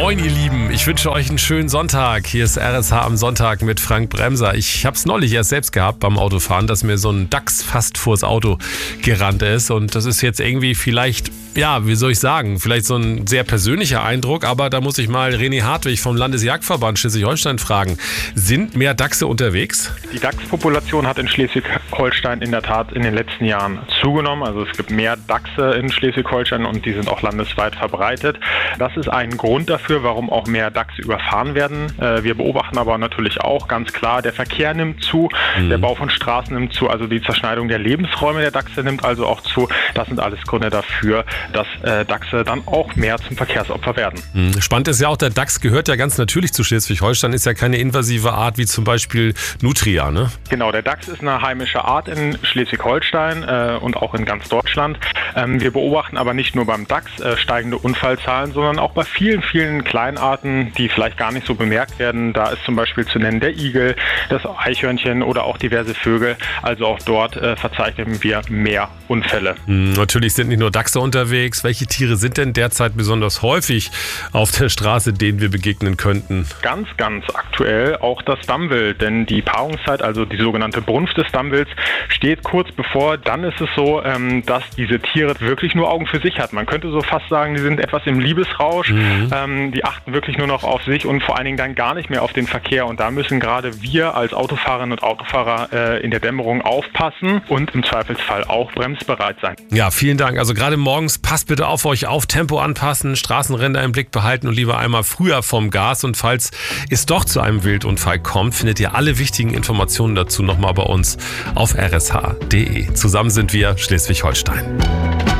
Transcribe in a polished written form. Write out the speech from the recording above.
Moin ihr Lieben, ich wünsche euch einen schönen Sonntag. Hier ist RSH am Sonntag mit Frank Bremser. Ich habe es neulich erst selbst gehabt beim Autofahren, dass mir so ein Dachs fast vors Auto gerannt ist. Und das ist jetzt irgendwie vielleicht, ja, wie soll ich sagen, vielleicht so ein sehr persönlicher Eindruck. Aber da muss ich mal René Hartwig vom Landesjagdverband Schleswig-Holstein fragen. Sind mehr Dachse unterwegs? Die Dachspopulation hat in Schleswig-Holstein in der Tat in den letzten Jahren zugenommen. Also es gibt mehr Dachse in Schleswig-Holstein und die sind auch landesweit verbreitet. Das ist ein Grund dafür, warum auch mehr Dachse überfahren werden. Wir beobachten aber natürlich auch ganz klar, der Verkehr nimmt zu, der Bau von Straßen nimmt zu, also die Zerschneidung der Lebensräume der Dachse nimmt also auch zu. Das sind alles Gründe dafür, dass Dachse dann auch mehr zum Verkehrsopfer werden. Spannend ist ja auch, der Dachs gehört ja ganz natürlich zu Schleswig-Holstein, ist ja keine invasive Art wie zum Beispiel Nutria, ne? Genau, der Dachs ist eine heimische Art in Schleswig-Holstein und auch in ganz Deutschland. Wir beobachten aber nicht nur beim Dachs steigende Unfallzahlen, sondern auch bei vielen Kleinarten, die vielleicht gar nicht so bemerkt werden. Da ist zum Beispiel zu nennen der Igel, das Eichhörnchen oder auch diverse Vögel. Also auch dort verzeichnen wir mehr Unfälle. Natürlich sind nicht nur Dachse unterwegs. Welche Tiere sind denn derzeit besonders häufig auf der Straße, denen wir begegnen könnten? Ganz aktuell auch das Dammwild, denn die Paarungszeit, also die sogenannte Brunft des Dammwilds, steht kurz bevor. Dann ist es so, dass diese Tiere wirklich nur Augen für sich hat. Man könnte so fast sagen, die sind etwas im Liebesrausch. Die achten wirklich nur noch auf sich und vor allen Dingen dann gar nicht mehr auf den Verkehr. Und da müssen gerade wir als Autofahrerinnen und Autofahrer in der Dämmerung aufpassen und im Zweifelsfall auch bremsbereit sein. Ja, vielen Dank. Also gerade morgens passt bitte auf euch auf, Tempo anpassen, Straßenränder im Blick behalten und lieber einmal früher vom Gas. Und falls es doch zu einem Wildunfall kommt, findet ihr alle wichtigen Informationen dazu nochmal bei uns auf rsh.de. Zusammen sind wir Schleswig-Holstein.